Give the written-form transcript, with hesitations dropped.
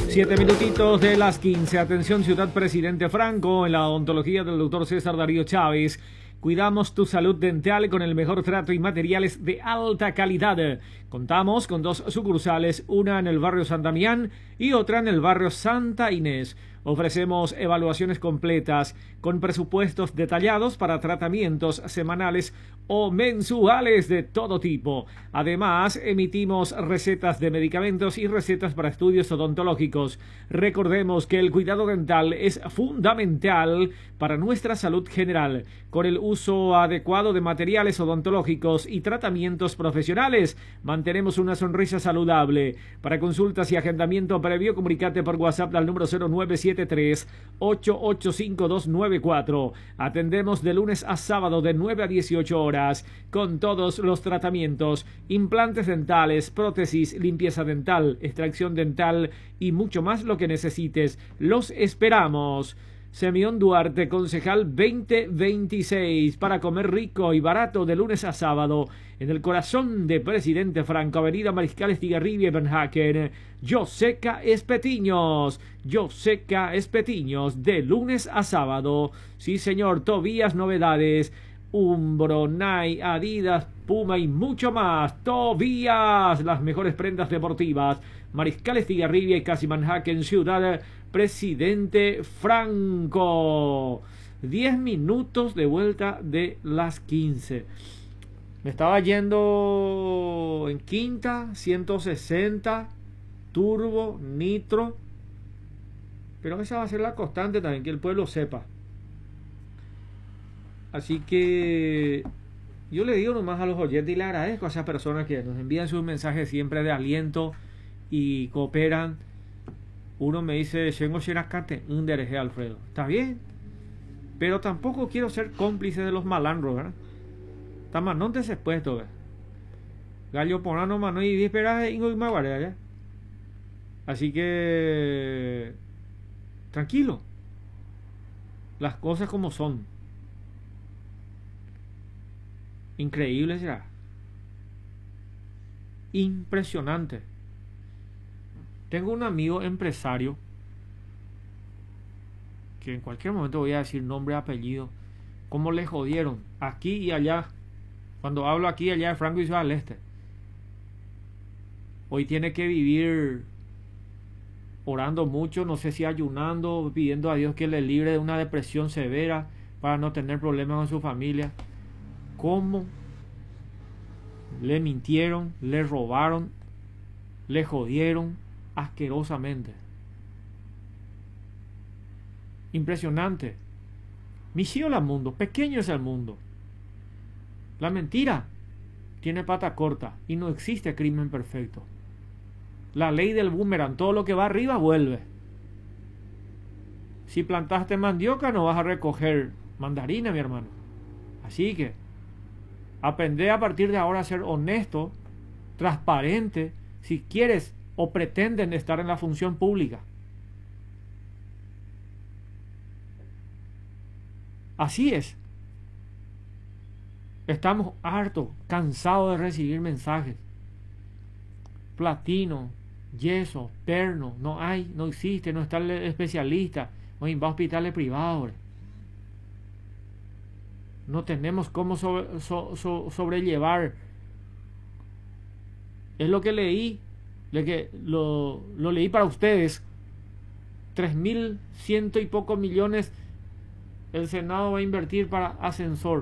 7 minutitos de las 15. Atención, Ciudad Presidente Franco. En la odontología del doctor César Darío Chávez, cuidamos tu salud dental con el mejor trato y materiales de alta calidad. Contamos con 2 sucursales, una en el barrio San Damián y otra en el barrio Santa Inés. Ofrecemos evaluaciones completas con presupuestos detallados para tratamientos semanales o mensuales de todo tipo. Además, emitimos recetas de medicamentos y recetas para estudios odontológicos. Recordemos que el cuidado dental es fundamental para nuestra salud general. Con el uso adecuado de materiales odontológicos y tratamientos profesionales, mantenemos una sonrisa saludable. Para consultas y agendamiento previo, comunícate por WhatsApp al número 0973-885-294. Atendemos de lunes a sábado de 9 a 18 horas con todos los tratamientos, implantes dentales, prótesis, limpieza dental, extracción dental y mucho más lo que necesites. Los esperamos. Semión Duarte, concejal 2026, para comer rico y barato de lunes a sábado en el corazón de Presidente Franco, avenida Mariscal Estigarribia y Benhaken. Yoseca Espetiños, Yoseca Espetiños, de lunes a sábado. Sí señor, Tobías Novedades, Umbro, Nike, Adidas, Puma y mucho más. Tobías, las mejores prendas deportivas. Mariscal Estigarribia y casi Manhattan, Ciudad Presidente Franco. 10 minutos de vuelta de las 15. Me estaba yendo en quinta, 160, turbo, nitro. Pero esa va a ser la constante también, que el pueblo sepa. Así que yo le digo nomás a los oyentes y le agradezco a esas personas que nos envían sus mensajes siempre de aliento y cooperan. Uno me dice, Shengo Shirakate, un dereje Alfredo. Está bien, pero tampoco quiero ser cómplice de los malandros, ¿verdad? Tamanón te se puesto, ¿verdad? Gallo Ponano, mano y espera Ingo y Maguarea, ¿ya? Así que tranquilo, las cosas como son. Increíble será. Impresionante. Tengo un amigo empresario que en cualquier momento voy a decir nombre y apellido. Cómo le jodieron aquí y allá. Cuando hablo aquí y allá de Franco y Ciudad del Este. Hoy tiene que vivir orando mucho, no sé si ayunando, pidiendo a Dios que le libre de una depresión severa para no tener problemas con su familia. ¿Cómo le mintieron, le robaron, le jodieron asquerosamente? Impresionante. Misión al mundo, pequeño es el mundo. La mentira tiene pata corta y no existe crimen perfecto. La ley del boomerang, todo lo que va arriba vuelve. Si plantaste mandioca no vas a recoger mandarina, mi hermano. Así que aprende a partir de ahora a ser honesto, transparente, si quieres o pretenden estar en la función pública. Así es. Estamos hartos, cansados de recibir mensajes. Platino, yeso, perno, no hay, no existe, no está el especialista, no va a hospitales privados. No tenemos cómo sobrellevar. Es lo que leí, lo leí para ustedes. 3.100 y pocos millones el Senado va a invertir para ascensor.